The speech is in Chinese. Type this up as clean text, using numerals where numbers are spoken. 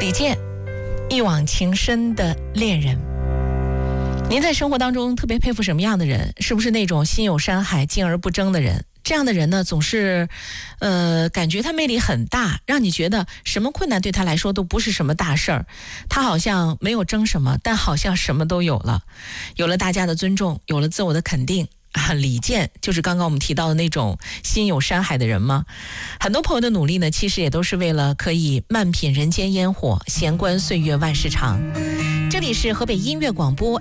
李健，一往情深的恋人。您在生活当中特别佩服什么样的人？是不是那种心有山海敬而不争的人？这样的人呢，总是感觉他魅力很大，让你觉得什么困难对他来说都不是什么大事儿。他好像没有争什么，但好像什么都有了，有了大家的尊重，有了自我的肯定。李健就是刚刚我们提到的那种心有山海的人吗？很多朋友的努力呢，其实也都是为了可以慢品人间烟火，闲观岁月万事长。这里是河北音乐广播